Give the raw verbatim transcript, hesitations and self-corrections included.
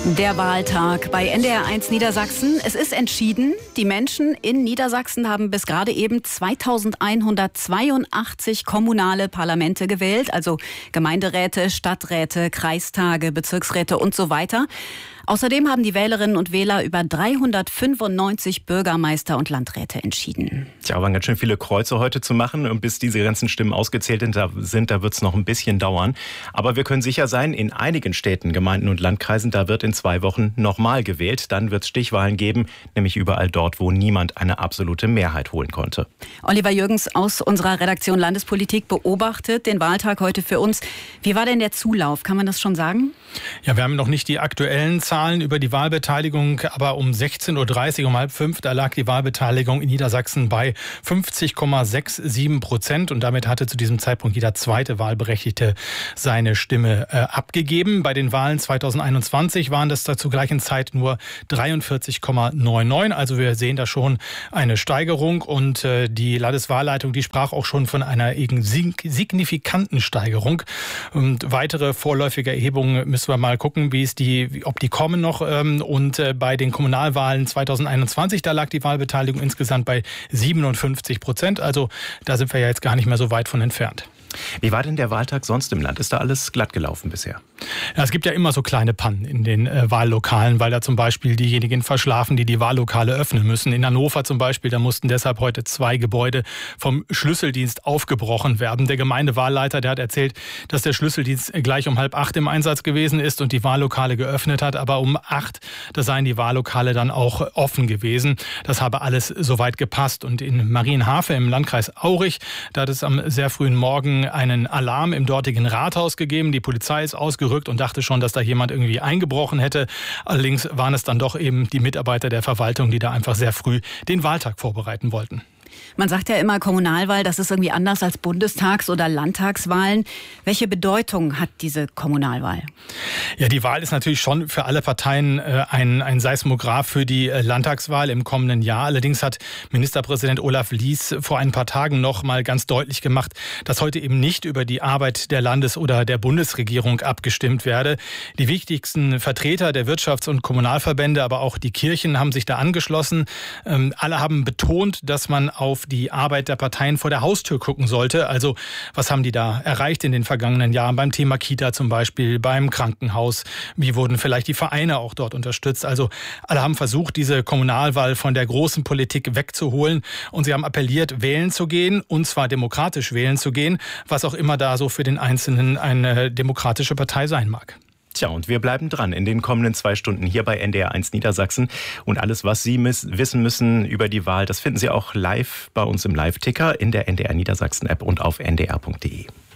Der Wahltag bei N D R eins Niedersachsen. Es ist entschieden. Die Menschen in Niedersachsen haben bis gerade eben zweitausendeinhundertzweiundachtzig kommunale Parlamente gewählt, also Gemeinderäte, Stadträte, Kreistage, Bezirksräte und so weiter. Außerdem haben die Wählerinnen und Wähler über dreihundertfünfundneunzig Bürgermeister und Landräte entschieden. Tja, waren ganz schön viele Kreuze heute zu machen. Und bis diese ganzen Stimmen ausgezählt sind, da wird es noch ein bisschen dauern. Aber wir können sicher sein, in einigen Städten, Gemeinden und Landkreisen, da wird in zwei Wochen nochmal gewählt. Dann wird es Stichwahlen geben, nämlich überall dort, wo niemand eine absolute Mehrheit holen konnte. Oliver Jürgens aus unserer Redaktion Landespolitik beobachtet den Wahltag heute für uns. Wie war denn der Zulauf? Kann man das schon sagen? Ja, wir haben noch nicht die aktuellen Zahlen über die Wahlbeteiligung, aber um sechzehn Uhr dreißig, um halb fünf, da lag die Wahlbeteiligung in Niedersachsen bei fünfzig Komma siebenundsechzig Prozent und damit hatte zu diesem Zeitpunkt jeder zweite Wahlberechtigte seine Stimme äh, abgegeben. Bei den Wahlen zweitausendeinundzwanzig waren das da zur gleichen Zeit nur dreiundvierzig Komma neunundneunzig. Also wir sehen da schon eine Steigerung und äh, die Landeswahlleitung, die sprach auch schon von einer signifikanten Steigerung. Und weitere vorläufige Erhebungen müssen wir mal gucken, wie es die, ob die kommen noch. Und bei den Kommunalwahlen zweitausendeinundzwanzig, da lag die Wahlbeteiligung insgesamt bei siebenundfünfzig Prozent. Also da sind wir ja jetzt gar nicht mehr so weit von entfernt. Wie war denn der Wahltag sonst im Land? Ist da alles glatt gelaufen bisher? Ja, es gibt ja immer so kleine Pannen in den äh, Wahllokalen, weil da zum Beispiel diejenigen verschlafen, die die Wahllokale öffnen müssen. In Hannover zum Beispiel, da mussten deshalb heute zwei Gebäude vom Schlüsseldienst aufgebrochen werden. Der Gemeindewahlleiter, der hat erzählt, dass der Schlüsseldienst gleich um halb acht im Einsatz gewesen ist und die Wahllokale geöffnet hat. Aber um acht, da seien die Wahllokale dann auch offen gewesen. Das habe alles soweit gepasst. Und in Marienhafe im Landkreis Aurich, da hat es am sehr frühen Morgen einen Alarm im dortigen Rathaus gegeben. Die Polizei ist ausgerückt und dachte schon, dass da jemand irgendwie eingebrochen hätte. Allerdings waren es dann doch eben die Mitarbeiter der Verwaltung, die da einfach sehr früh den Wahltag vorbereiten wollten. Man sagt ja immer, Kommunalwahl, das ist irgendwie anders als Bundestags- oder Landtagswahlen. Welche Bedeutung hat diese Kommunalwahl? Ja, die Wahl ist natürlich schon für alle Parteien äh, ein, ein Seismograph für die äh, Landtagswahl im kommenden Jahr. Allerdings hat Ministerpräsident Olaf Lies vor ein paar Tagen noch mal ganz deutlich gemacht, dass heute eben nicht über die Arbeit der Landes- oder der Bundesregierung abgestimmt werde. Die wichtigsten Vertreter der Wirtschafts- und Kommunalverbände, aber auch die Kirchen haben sich da angeschlossen. Ähm, alle haben betont, dass man auf die Arbeit der Parteien vor der Haustür gucken sollte. Also was haben die da erreicht in den vergangenen Jahren beim Thema Kita zum Beispiel, beim Krankenhaus? Wie wurden vielleicht die Vereine auch dort unterstützt? Also alle haben versucht, diese Kommunalwahl von der großen Politik wegzuholen und sie haben appelliert, wählen zu gehen und zwar demokratisch wählen zu gehen, was auch immer da so für den Einzelnen eine demokratische Partei sein mag. Tja, und wir bleiben dran in den kommenden zwei Stunden hier bei N D R eins Niedersachsen. Und alles, was Sie miss- wissen müssen über die Wahl, das finden Sie auch live bei uns im Live-Ticker in der N D R Niedersachsen-App und auf n d r punkt d e.